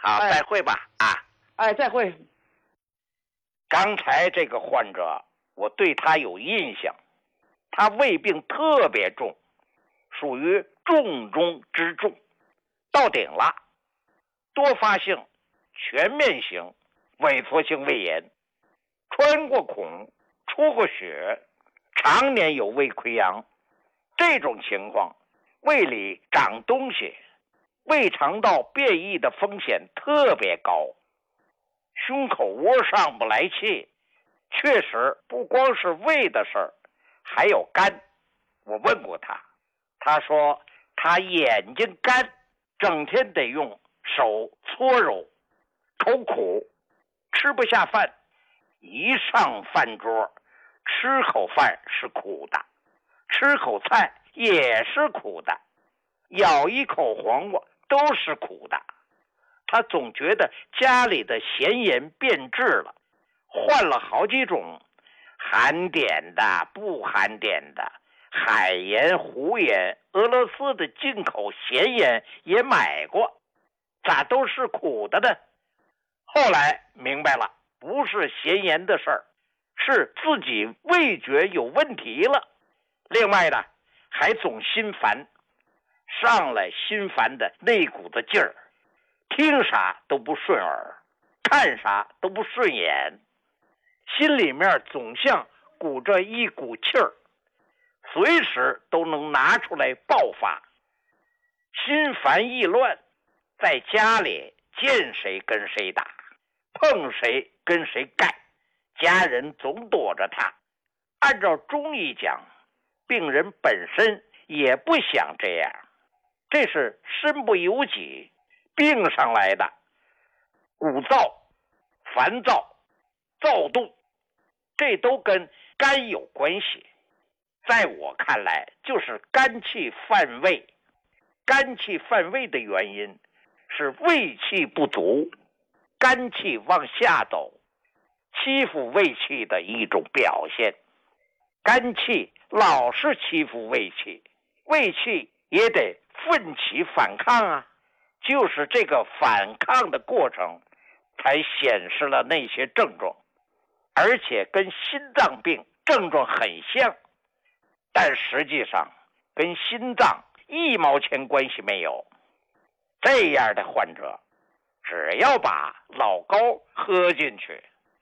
再会吧再会。 刚才这个患者我对他有印象，他胃病特别重，属于重中之重，到顶了，多发性全面型萎缩性胃炎，穿过孔，出过血，常年有胃溃疡。这种情况，胃里长东西，胃肠道变异的风险特别高。胸口窝上不来气，确实不光是胃的事儿，还有肝。我问过他，他说他眼睛干，整天得用手搓揉，口苦，吃不下饭，一上饭桌，吃口饭是苦的，吃口菜也是苦的，咬一口黄瓜都是苦的。他总觉得家里的咸盐变质了，换了好几种，含碘的、不含碘的，海盐、湖盐，俄罗斯的进口咸盐也买过，咋都是苦的呢？后来明白了，不是咸盐的事儿，是自己味觉有问题了。另外呢，还总心烦，上来心烦的那股子劲儿，听啥都不顺耳，看啥都不顺眼，心里面总像鼓着一股气儿，随时都能拿出来爆发。心烦意乱，在家里见谁跟谁打，碰谁跟谁干，家人总躲着他。按照中医讲，病人本身也不想这样，这是身不由己病上来的。鼓噪、烦躁、躁动，这都跟肝有关系。在我看来，就是肝气犯胃。肝气犯胃的原因是胃气不足，肝气往下走，欺负胃气的一种表现。肝气老是欺负胃气，胃气也得奋起反抗啊。就是这个反抗的过程才显示了那些症状，而且跟心脏病症状很像，但实际上跟心脏一毛钱关系没有。这样的患者只要把老高喝进去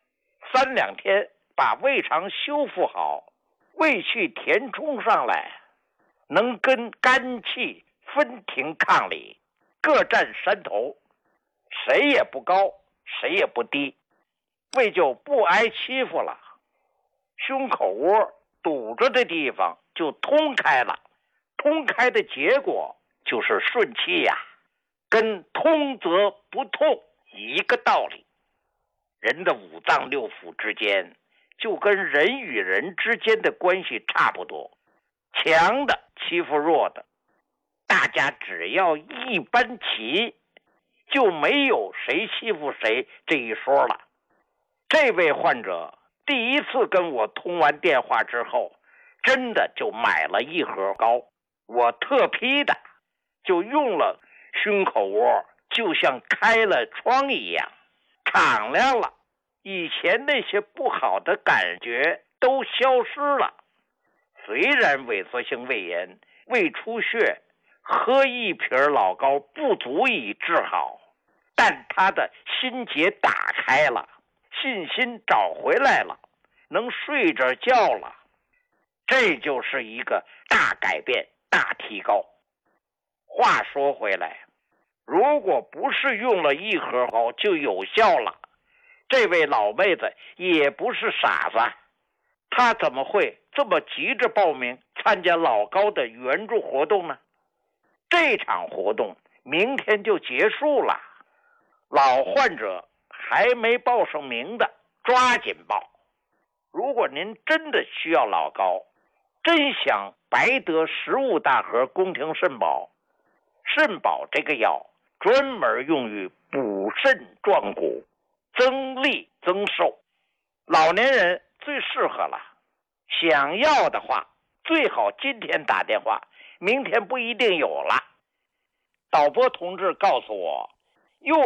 ，3-2天把胃肠修复好，胃气填充上来，能跟肝气分庭抗礼，各占山头，谁也不高，谁也不低，胃就不挨欺负了。胸口窝堵着的地方就通开了，通开的结果就是顺气呀，跟通则不痛一个道理。人的五脏六腑之间，就跟人与人之间的关系差不多，强的欺负弱的，大家只要一般齐，就没有谁欺负谁这一说了。这位患者第一次跟我通完电话之后，真的就买了一盒膏，我特批的，就用了，胸口窝就像开了窗一样，敞亮了，以前那些不好的感觉都消失了。虽然萎缩性胃炎、胃出血，喝一瓶老膏不足以治好，但他的心结打开了，信心找回来了，能睡着觉了，这就是一个大改变、大提高。话说回来，如果不是用了一盒膏就有效了，这位老妹子也不是傻子，她怎么会这么急着报名参加老高的援助活动呢？这场活动明天就结束了，老患者还没报上名的抓紧报。如果您真的需要老高，真想白得15大盒宫廷肾宝，肾宝这个药专门用于补肾壮骨、增力增寿，老年人最适合了。想要的话，最好今天打电话，明天不一定有了。导播同志告诉我，